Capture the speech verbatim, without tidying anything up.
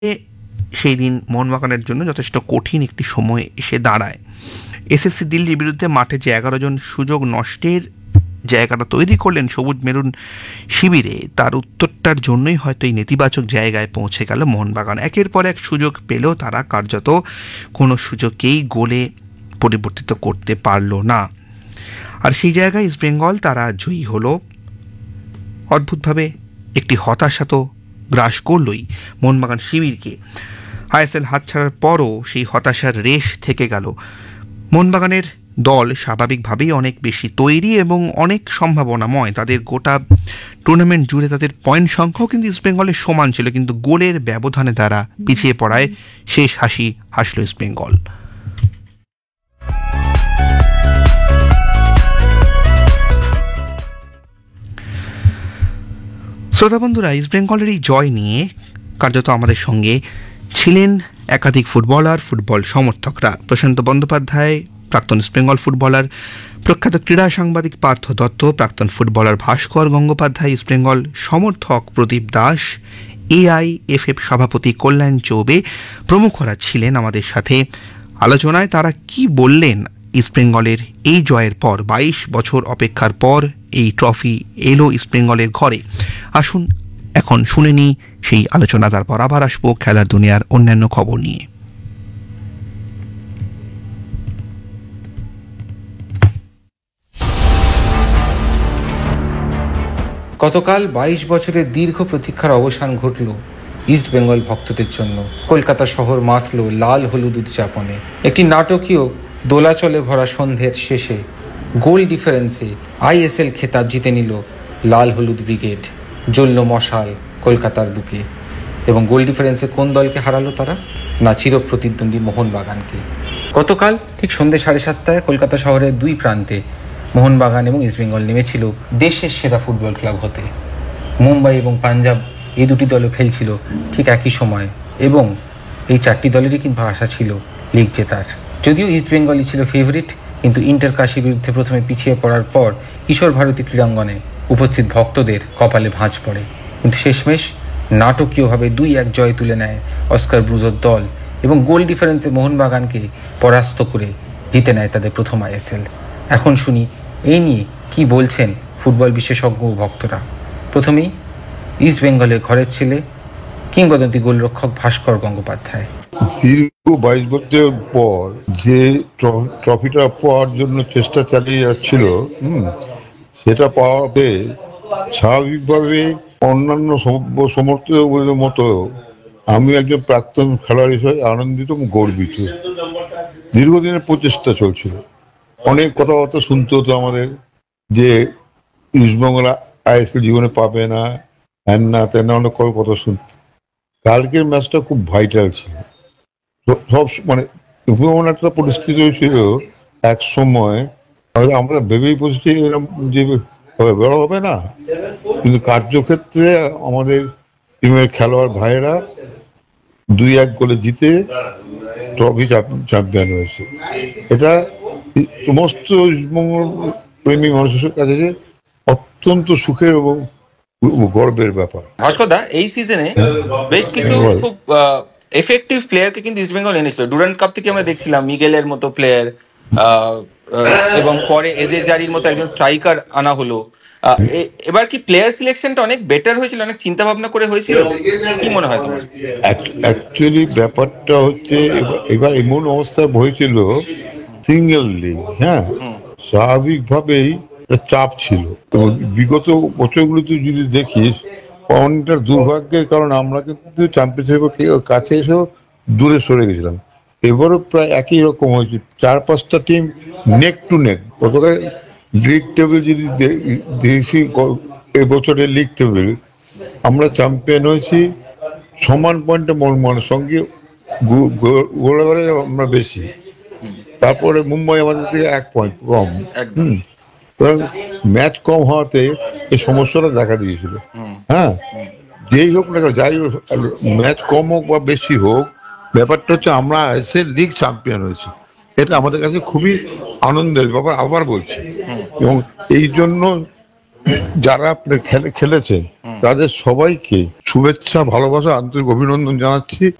সেই দিন মোহনবাগানের জন্য যথেষ্ট কঠিন একটি সময় এসে দাঁড়ায়। এসএসসি দিল্লির বিরুদ্ধে মাঠে যে এগারো জন সুযোগ নষ্টের জায়গাটা তৈরি করলেন সবুজ মেরুন শিবিরে, তার উত্তরটার জন্যই হয়তো এই নেতিবাচক জায়গায় পৌঁছে গেল মোহনবাগান। একের পর এক সুযোগ পেলেও তারা কার্যত কোনো সুযোগকেই গোলে পরিবর্তিত করতে পারল না। আর সেই জায়গায় ইস্টবেঙ্গল তারা জয়ী হলো। অদ্ভুতভাবে একটি হতাশা তো গ্রাস করলই মোহনবাগান শিবিরকে। আইএসএল হাতছাড়ার পরও সেই হতাশার রেশ থেকে গেল। মোহনবাগানের দল স্বাভাবিকভাবেই অনেক বেশি তৈরি এবং অনেক সম্ভাবনাময়। তাদের গোটা টুর্নামেন্ট জুড়ে তাদের পয়েন্ট সংখ্যাও কিন্তু ইস্টবেঙ্গলের সমান ছিল, কিন্তু গোলের ব্যবধানে তারা পিছিয়ে পড়ায় শেষ হাসি হাসল ইস্টবেঙ্গল। শ্রোতা বন্ধুরা, ইস্টবেঙ্গলের এই জয় নিয়ে কার্যত আমাদের সঙ্গে ছিলেন একাধিক ফুটবলার, ফুটবল সমর্থকরা। প্রশান্ত বন্দ্যোপাধ্যায়, প্রাক্তন ইস্টবেঙ্গল ফুটবলার; প্রখ্যাত ক্রীড়া সাংবাদিক পার্থ দত্ত; প্রাক্তন ফুটবলার ভাস্কর গঙ্গোপাধ্যায়; ইস্টবেঙ্গল সমর্থক প্রদীপ দাস; এআইএফএফ সভাপতি কল্যাণ চৌবে প্রমুখরা ছিলেন আমাদের সাথে আলোচনায়। তারা কি বললেন ইস্টবেঙ্গলের এই জয়ের পর? বাইশ বছর অপেক্ষার পর এই ট্রফি এলো ইস্টবেঙ্গলের ঘরে। আসুন এখন শুনে নিই সেই আলোচনা, তারপর আবার আসবো খেলার দুনিয়ার অন্যান্য খবর নিয়ে। গতকাল বাইশ বছরের দীর্ঘ প্রতীক্ষার অবসান ঘটল ইস্টবেঙ্গল ভক্তদের জন্য। কলকাতা শহর মাতল লাল হলুদ উদযাপনে। একটি নাটকীয় দোলাচলে ভরা সন্ধ্যের শেষে গোল ডিফারেন্সে আইএসএল খেতাব জিতে নিল লাল হলুদ ব্রিগেড। জ্বলল মশাল কলকাতার বুকে। এবং গোল ডিফারেন্সে কোন দলকে হারালো তারা? না, চিরপ্রতিদ্বন্দ্বী মোহনবাগানকে। গতকাল ঠিক সন্ধ্যে সাড়ে সাতটায় কলকাতা শহরের দুই প্রান্তে মোহনবাগান এবং ইস্টবেঙ্গল নেমেছিল দেশের সেরা ফুটবল ক্লাব হতে। মুম্বাই এবং পাঞ্জাব এই দুটি দলও খেলছিল ঠিক একই সময়, এবং এই চারটি দলেরই কিন্তু আশা ছিল লিগ জেতার। যদিও ইস্টবেঙ্গলই ছিল ফেভারিট, কিন্তু ইন্টার কাশির বিরুদ্ধে প্রথমে পিছিয়ে পড়ার পর কিশোর ভারতী ক্রীড়াঙ্গনে উপস্থিত ভক্তদের কপালে ভাঁজ পড়ে। কিন্তু শেষমেশ নাটকীয়ভাবে দুই এক জয় তুলে নেয় অস্কার ব্রুজোর দল এবং গোল ডিফারেন্সে মোহনবাগানকে পরাস্ত করে জিতে নেয় তাদের প্রথম আইএসএল। এখন শুনি এই নিয়ে কি বলছেন ফুটবল বিশেষজ্ঞ ও ভক্তরা। প্রথমেই ইস্টবেঙ্গলের ঘরের ছেলে, কিংবদন্তি গোলরক্ষক ভাস্কর গঙ্গোপাধ্যায়। দীর্ঘ বাইশ বছর পর যে ট্রফিটা পাওয়ার জন্য চেষ্টা চালিয়ে যাচ্ছিল, হম সেটা পাওয়াতে স্বাভাবিকভাবে অন্যান্য সমর্থকদের মতো আমি একজন প্রাক্তন খেলোয়াড় হিসেবে আনন্দিত এবং গর্বিত। দীর্ঘদিনের প্রচেষ্টা চলছিল, অনেক কথাবার্তা শুনতে হতো আমাদের যে ইস্টবেঙ্গল আইএসএল জীবনে পাবে না, হ্যান না তেন না, অনেক কথা শুনত। কালকের ম্যাচটা খুব ভাইটাল ছিল। সব মানে এমন একটা পরিস্থিতি হয়েছিল এক সময় আমরা ভেবেই বসেছি এরকম যে বড় হবে না, কিন্তু কার্যক্ষেত্রে আমাদের টিমের খেলোয়াড় ভাইয়েরা দুই এক গোলে জিতে ট্রফি চ্যাম্পিয়ন হয়েছে। এটা সমস্ত ইস্টবেঙ্গল প্রেমী মানুষের কাছে অত্যন্ত সুখের এবং গর্বের ব্যাপার। ভাস্করদা, এই সিজনে বেশ কিছু খুব এফেক্টিভ প্লেয়ারকে কিন্তু ইস্টবেঙ্গল এনেছিল। ডুরান্ড কাপ থেকে আমরা দেখছিলাম মিগেলের মতো প্লেয়ার, এবং পরে এজে জারির মতো একজন স্ট্রাইকার আনা হলো। এবার কি প্লেয়ার সিলেকশনটা অনেক বেটার হয়েছিল, অনেক চিন্তা ভাবনা করে হয়েছিল? কি মনে হয় তোমার? অ্যাকচুয়ালি ব্যাপারটা হচ্ছে এবার এমন অবস্থা হয়েছিল সিঙ্গেল লিগ, হ্যাঁ স্বাভাবিকভাবেই চাপ ছিল। এবং বিগত বছরগুলোতে যদি দেখিস অনেকটা দুর্ভাগ্যের কারণ আমরা কিন্তু চ্যাম্পিয়নশিপের কাছে এসেও দূরে সরে গেছিলাম। এবারও প্রায় একই রকম হয়েছে, চার পাঁচটা টিম নেক টু নেক। গতকাল লিগ টেবিল যদি দেখি, এবছরের লিগ টেবিল আমরা চ্যাম্পিয়ন হয়েছি সমান পয়েন্টে মোহনবাগানের সঙ্গে, গোলাবারে আমরা বেশি। তারপরে মুম্বাই আমাদের থেকে এক পয়েন্ট কম। হম ম্যাচ কম হওয়াতে এই সমস্যাটা দেখা দিয়েছিল। হ্যাঁ, যেই হোক না, যাই হোক, ম্যাচ কম হোক বা বেশি হোক, ব্যাপারটা হচ্ছে আমরা এসে লিগ চ্যাম্পিয়ন হয়েছি। এটা আমাদের কাছে খুবই আনন্দের ব্যাপার, আবার বলছি। এবং এই জন্য যারা খেলে খেলেছে তাদের সবাইকে শুভেচ্ছা, ভালোবাসা, আন্তরিক অভিনন্দন জানাচ্ছি।